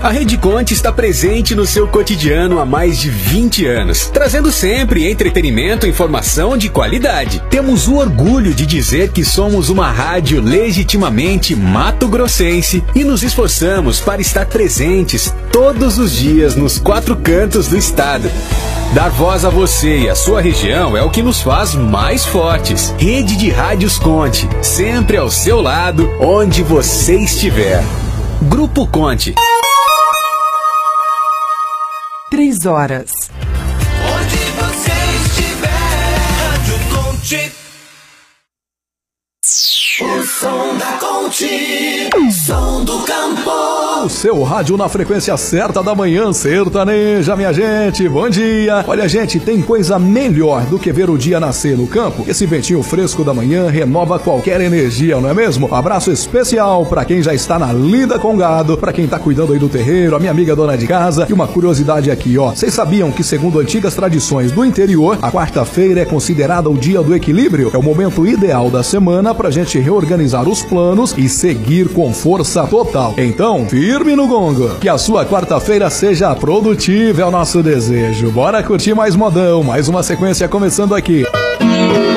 A Rede Conte está presente no seu cotidiano há mais de 20 anos, trazendo sempre entretenimento e informação de qualidade. Temos o orgulho de dizer que somos uma rádio legitimamente mato-grossense e nos esforçamos para estar presentes todos os dias nos 4 cantos do estado. Dar voz a você e a sua região é o que nos faz mais fortes. Rede de Rádios Conte, sempre ao seu lado, onde você estiver. Grupo Conte. 3 horas. Onde você estiver, Rádio Conte. O som da Conte, som do campo. O seu rádio na frequência certa da manhã sertaneja, minha gente. Bom dia. Olha, gente, tem coisa melhor do que ver o dia nascer no campo. Esse ventinho fresco da manhã renova qualquer energia, não é mesmo? Abraço especial pra quem já está na lida com gado, pra quem tá cuidando aí do terreiro, a minha amiga dona de casa. E uma curiosidade aqui, ó. Vocês sabiam que, segundo antigas tradições do interior, a quarta-feira é considerada o dia do equilíbrio? É o momento ideal da semana pra gente reorganizar os planos e seguir com força total. Então, firme no gongo. Que a sua quarta-feira seja produtiva, é o nosso desejo. Bora curtir mais modão, mais uma sequência começando aqui.